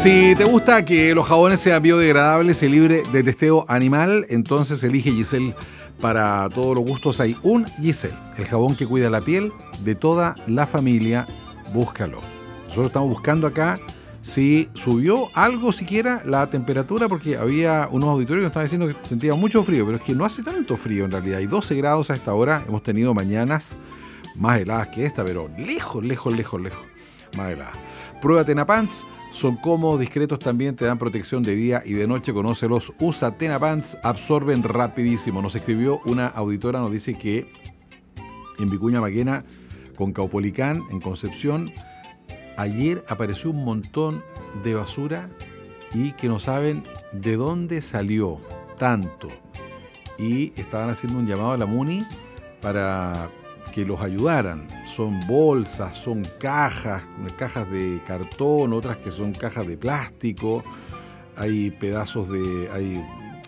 Si te gusta que los jabones sean biodegradables y libre de testeo animal, entonces elige Giselle. Para todos los gustos hay un Giselle, el jabón que cuida la piel de toda la familia. Búscalo. Nosotros estamos buscando acá si subió algo siquiera la temperatura, porque había unos auditorios que estaban diciendo que sentían mucho frío, pero es que no hace tanto frío en realidad. Hay 12 grados a esta hora. Hemos tenido mañanas más heladas que esta, pero lejos más heladas. Prueba Tenapants. Son cómodos, discretos también, te dan protección de día y de noche. Conócelos, usa Tenapants, absorben rapidísimo. Nos escribió una auditora, nos dice que en Vicuña Maquena, con Caupolicán, en Concepción, ayer apareció un montón de basura y que no saben de dónde salió tanto. Y estaban haciendo un llamado a la MUNI para que los ayudaran. Son bolsas, son cajas de cartón, otras que son cajas de plástico, hay pedazos hay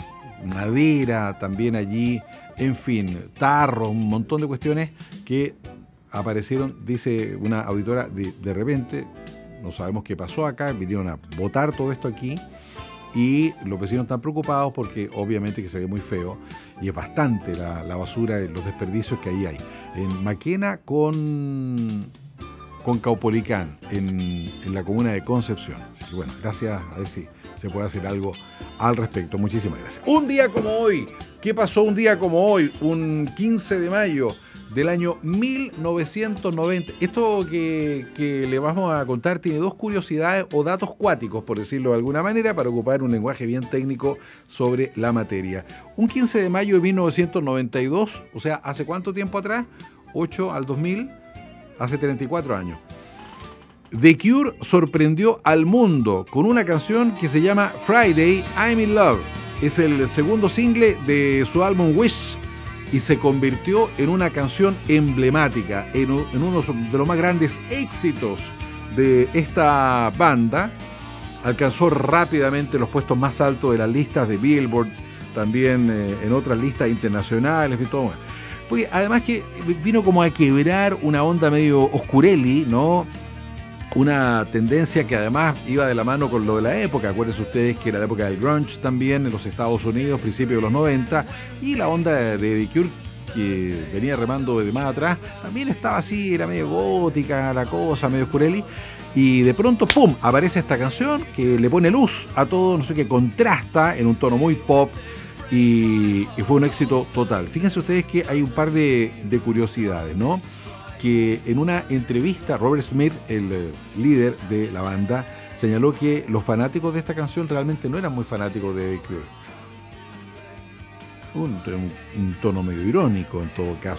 madera también allí, en fin, tarros, un montón de cuestiones que aparecieron, dice una auditora, de repente, no sabemos qué pasó acá, vinieron a botar todo esto aquí. Y los vecinos están preocupados porque obviamente que se ve muy feo y es bastante la basura, los desperdicios que ahí hay. En Maquena con Caupolicán, en la comuna de Concepción. Así que bueno, gracias, a ver si se puede hacer algo al respecto. Muchísimas gracias. Un día como hoy, ¿qué pasó un día como hoy? Un 15 de mayo del año 1990. Esto que le vamos a contar tiene dos curiosidades o datos cuáticos, por decirlo de alguna manera, para ocupar un lenguaje bien técnico sobre la materia. Un 15 de mayo de 1992, o sea, ¿hace cuánto tiempo atrás? 8 al 2000, hace 34 años. The Cure sorprendió al mundo con una canción que se llama Friday, I'm in Love. Es el segundo single de su álbum Wish, y se convirtió en una canción emblemática, en uno de los más grandes éxitos de esta banda. Alcanzó rápidamente los puestos más altos de las listas de Billboard, también en otras listas internacionales y todo. Porque además que vino como a quebrar una onda medio oscureli, ¿no? Una tendencia que además iba de la mano con lo de la época. Acuérdense ustedes que era la época del grunge también en los Estados Unidos, principios de los 90, y la onda de The Cure, que venía remando de más atrás, también estaba así, era medio gótica la cosa, medio oscureli, y de pronto, ¡pum!, aparece esta canción que le pone luz a todo, no sé qué, contrasta en un tono muy pop, y fue un éxito total. Fíjense ustedes que hay un par de curiosidades, ¿no? Que en una entrevista Robert Smith, el líder de la banda, señaló que los fanáticos de esta canción realmente no eran muy fanáticos de The Cure. Un tono medio irónico en todo caso.